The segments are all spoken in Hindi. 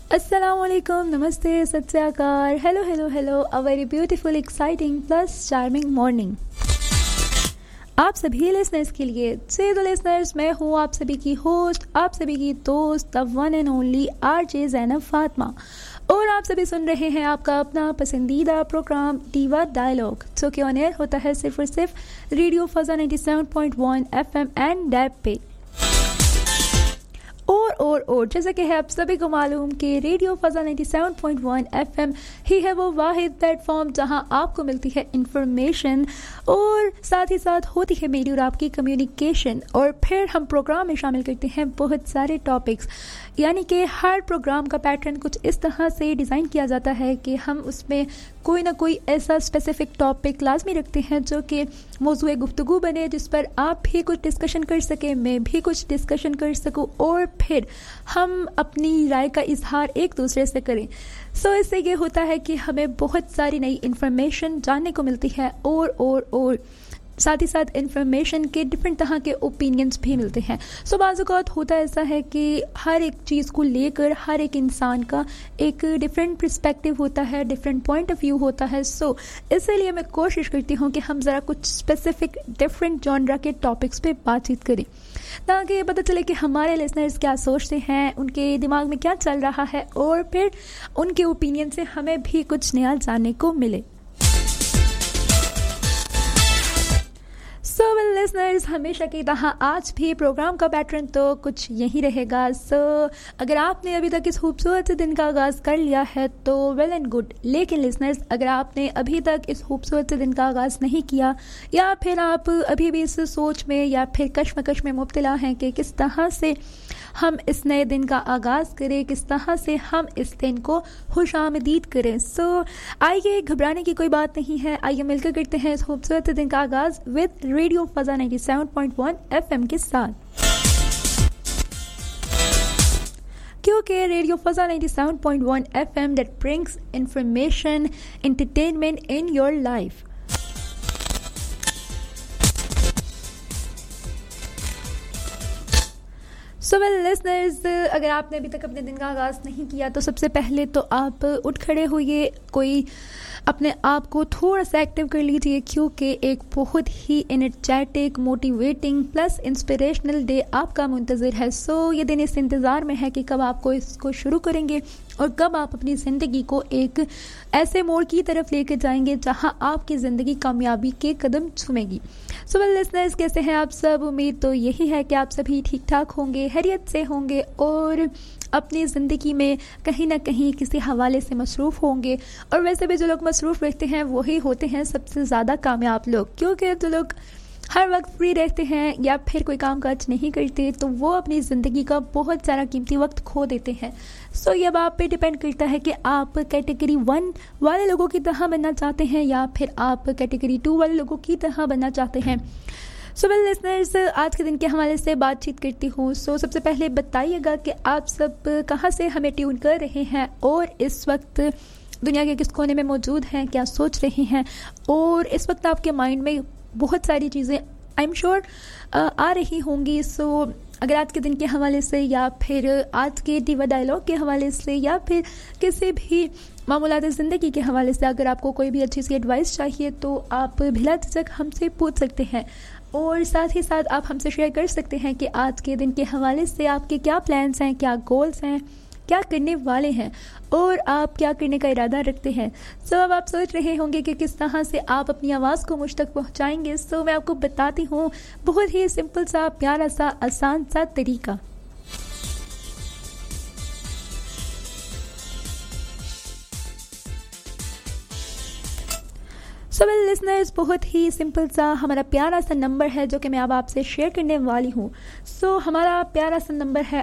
Assalamualaikum, namaste, सत श्री अकाल, hello, hello, hello, a very beautiful, exciting plus charming morning. आप सभी लिसनर्स के लिए से दो लिसनर्स, मैं हूँ आप सभी की होस्ट, आप सभी की दोस्त, the one and only RJ Zainab Fatima, और आप सभी सुन रहे हैं आपका अपना पसंदीदा प्रोग्राम दीवा डायलॉग, जो कि ऑन एयर होता है सिर्फ और सिर्फ रेडियो फजा 97.1 FM एंड डैब पे। और जैसा कि है आप सभी को मालूम कि रेडियो फजा 97.1 FM ही है वो वाहिद प्लेटफॉर्म जहां आपको मिलती है इंफॉर्मेशन और साथ ही साथ होती है मेरी और आपकी कम्युनिकेशन, और फिर हम प्रोग्राम में शामिल करते हैं बहुत सारे टॉपिक्स। यानी कि हर प्रोग्राम का पैटर्न कुछ इस तरह से डिज़ाइन किया जाता है कि हम उसमें कोई ना कोई ऐसा स्पेसिफिक टॉपिक लाजमी रखते हैं जो कि मौजूए गुफ्तगू बने, जिस पर आप भी कुछ डिस्कशन कर सकें, मैं भी कुछ डिस्कशन कर सकूं, और फिर हम अपनी राय का इजहार एक दूसरे से करें। सो इससे ये होता है कि हमें बहुत सारी नई इन्फॉर्मेशन जानने को मिलती है और साथ ही साथ इन्फॉर्मेशन के डिफरेंट तरह के ओपिनियंस भी मिलते हैं। सो बाज़ औक़ात होता ऐसा है कि हर एक चीज़ को लेकर हर एक इंसान का एक डिफरेंट पर्सपेक्टिव होता है, डिफरेंट पॉइंट ऑफ व्यू होता है। सो इसलिए मैं कोशिश करती हूँ कि हम ज़रा कुछ स्पेसिफिक डिफरेंट जॉनरा के टॉपिक्स पे बातचीत करें, ताकि ये पता चले कि हमारे लिसनर्स क्या सोचते हैं, उनके दिमाग में क्या चल रहा है, और फिर उनके ओपिनियन से हमें भी कुछ नया जानने को मिले। सो वेल लिसनर्स, हमेशा की तरह आज भी प्रोग्राम का पैटर्न तो कुछ यही रहेगा। अगर आपने अभी तक इस खूबसूरत से दिन का आगाज़ कर लिया है तो वेल एंड गुड, लेकिन लिसनर्स अगर आपने अभी तक इस खूबसूरत से दिन का आगाज़ नहीं किया, या फिर आप अभी भी इस सोच में या फिर कश्मकश में मुब्तला हैं कि किस तरह से हम इस नए दिन का आगाज़ करें, किस तरह से हम इस दिन को खुशामदीद करें, आइए घबराने की कोई बात नहीं है। आइए मिलकर करते हैं इस खूबसूरत दिन का आगाज़ विद रेडियो फजा 97.1 FM के साथ, क्योंकि radio फजा 97.1 FM that brings information, entertainment in your life। So well listeners, अगर आपने अभी तक अपने दिन का आगाज़ नहीं किया तो सबसे पहले तो आप उठ खड़े होइए, कोई अपने आप को थोड़ा सा एक्टिव कर लीजिए, क्योंकि एक बहुत ही energetic, motivating plus inspirational day आपका मुंतज़िर है। ये दिन इस इंतज़ार में है कि कब आपको इसको शुरू करेंगे और कब आप अपनी ज़िंदगी को एक ऐसे मोड़ की तरफ लेकर जाएंगे जहां आपकी ज़िंदगी कामयाबी के कदम चूमेगी। सो वेल लिसनर्स, कैसे हैं आप सब? उम्मीद तो यही है कि आप सभी ठीक ठाक होंगे, खैरियत से होंगे और अपनी ज़िंदगी में कहीं ना कहीं किसी हवाले से मसरूफ़ होंगे। और वैसे भी जो लोग मसरूफ़ रहते हैं वही होते हैं सबसे ज़्यादा कामयाब लोग, क्योंकि जो लोग हर वक्त फ्री रहते हैं या फिर कोई काम काज नहीं करते तो वो अपनी ज़िंदगी का बहुत सारा कीमती वक्त खो देते हैं। ये अब आप पे डिपेंड करता है कि आप कैटेगरी 1 वाले लोगों की तरह बनना चाहते हैं या फिर आप कैटेगरी 2 वाले लोगों की तरह बनना चाहते हैं। वेल लिसनर्स, आज के दिन के हवाले से बातचीत करती हूँ। सबसे पहले बताइएगा कि आप सब कहाँ से हमें ट्यून कर रहे हैं और इस वक्त दुनिया के किस कोने में मौजूद हैं, क्या सोच रहे हैं, और इस वक्त आपके माइंड में बहुत सारी चीज़ें आई एम श्योर आ रही होंगी। अगर आज के दिन के हवाले से या फिर आज के दीवा डायलॉग के हवाले से या फिर किसी भी मामूलात ज़िंदगी के हवाले से अगर आपको कोई भी अच्छी सी एडवाइस चाहिए तो आप बिला झिझक हमसे पूछ सकते हैं, और साथ ही साथ आप हमसे शेयर कर सकते हैं कि आज के दिन के हवाले से आपके क्या प्लान्स हैं, क्या गोल्स हैं, क्या करने वाले हैं और आप क्या करने का इरादा रखते हैं। अब आप सोच रहे होंगे कि किस तरह से आप अपनी आवाज़ को मुझ तक पहुंचाएंगे। मैं आपको बताती हूँ, बहुत ही सिंपल सा, प्यारा सा, आसान सा तरीका। वेल लिसनर्स, बहुत ही सिंपल सा हमारा प्यारा सा नंबर है जो कि मैं अब आपसे शेयर करने वाली हूँ। हमारा प्यारा सा नंबर है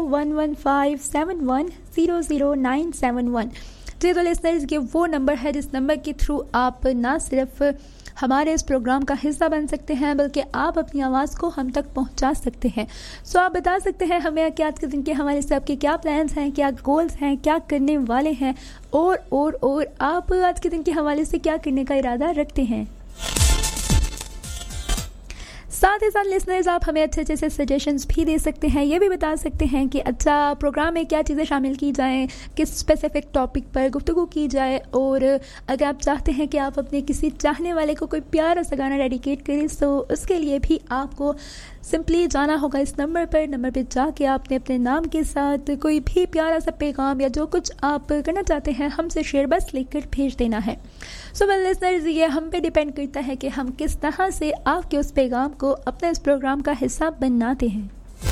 011571000971। तो लिसनर्स, ये वो नंबर है जिस नंबर के थ्रू आप ना सिर्फ हमारे इस प्रोग्राम का हिस्सा बन सकते हैं बल्कि आप अपनी आवाज़ को हम तक पहुंचा सकते हैं। आप बता सकते हैं हमें कि आज के दिन के हवाले से आपके क्या प्लान्स हैं, क्या गोल्स हैं, क्या करने वाले हैं, और आप आज के दिन के हवाले से क्या करने का इरादा रखते हैं। साथ ही साथ लिसनर्स आप हमें अच्छे अच्छे से सजेशंस भी दे सकते हैं, ये भी बता सकते हैं कि अच्छा प्रोग्राम में क्या चीज़ें शामिल की जाएं, किस स्पेसिफिक टॉपिक पर गुफ्तगू की जाए। और अगर आप चाहते हैं कि आप अपने किसी चाहने वाले को कोई प्यारा सा गाना डेडिकेट करें तो उसके लिए भी आपको सिंपली जाना होगा इस नंबर पर जाके आपने अपने नाम के साथ कोई भी प्यारा सा पैगाम या जो कुछ आप करना चाहते हैं हमसे शेयर बस लिखकर भेज देना है। सो वेल लिसनर्स, ये हम पे डिपेंड करता है कि हम किस तरह से आपके उस पैगाम को अपने इस प्रोग्राम का हिस्सा बनाते हैं।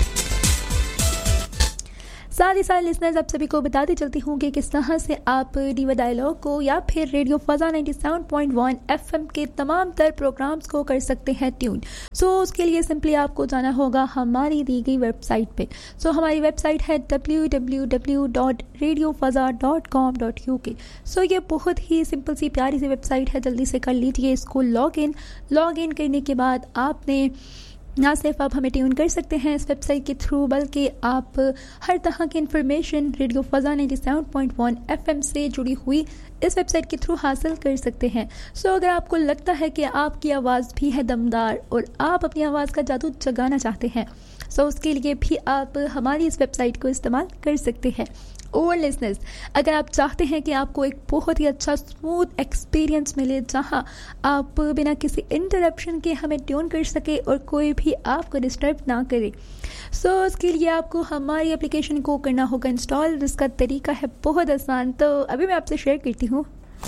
साथ ही साथ लिसनर्स आप सभी को बताती चलती हूँ कि किस तरह से आप डीवा डायलॉग को या फिर रेडियो फजा 97.1 FM के तमाम तर प्रोग्राम्स को कर सकते हैं ट्यून। सो उसके लिए सिंपली आपको जाना होगा हमारी दी गई वेबसाइट पे। सो हमारी वेबसाइट है www.radiofaza.com.uk। सो ये बहुत ही सिंपल सी प्यारी सी वेबसाइट है, जल्दी से कर लीजिए इसको लॉग इन करने के बाद आपने ना सिर्फ आप हमें ट्यून कर सकते हैं इस वेबसाइट के थ्रू, बल्कि आप हर तरह की इन्फॉर्मेशन रेडियो फजा 97.1 FM से जुड़ी हुई इस वेबसाइट के थ्रू हासिल कर सकते हैं। सो अगर आपको लगता है कि आपकी आवाज़ भी है दमदार और आप अपनी आवाज़ का जादू जगाना चाहते हैं, सो उसके लिए भी आप हमारी इस वेबसाइट को इस्तेमाल कर सकते हैं। और लिसनर्स, अगर आप चाहते हैं कि आपको एक बहुत ही अच्छा स्मूथ एक्सपीरियंस मिले जहां आप बिना किसी इंटरप्शन के हमें ट्यून कर सके और कोई भी आपको डिस्टर्ब ना करे, सो उसके लिए आपको हमारी एप्लीकेशन को करना होगा इंस्टॉल, जिसका तरीका है बहुत आसान। तो अभी मैं आपसे शेयर करती हूँ।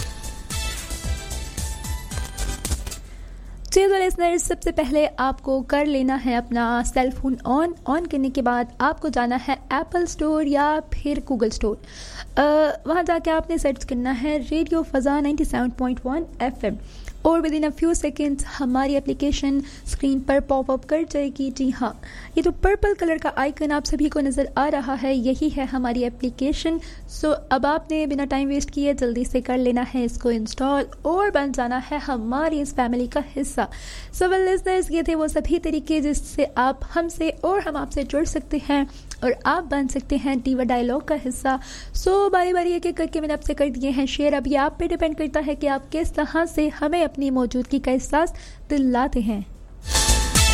चलिए लिसनर्स, सबसे पहले आपको कर लेना है अपना सेल फोन ऑन करने के बाद आपको जाना है एप्पल स्टोर या फिर गूगल स्टोर। वहाँ जाके आपने सर्च करना है रेडियो फजा 97.1 FM और with in a few seconds हमारी एप्लीकेशन स्क्रीन पर पॉपअप कर जाएगी। जी हाँ, ये जो पर्पल कलर का आइकन आप सभी को नज़र आ रहा है यही है हमारी एप्लीकेशन। सो अब आपने बिना टाइम वेस्ट किए जल्दी से कर लेना है इसको इंस्टॉल और बन जाना है हमारी इस फैमिली का हिस्सा। सो वेल लिसनर्स, ये थे वो सभी तरीके जिससे आप हमसे और हम आपसे जुड़ सकते हैं और आप बन सकते हैं डीवा डायलॉग का हिस्सा। सो बारी बारी एक एक करके मैंने आपसे कर दिए हैं शेयर। अब ये आप पे डिपेंड करता है कि आप किस तरह से हमें अपनी मौजूदगी का एहसास दिलाते हैं।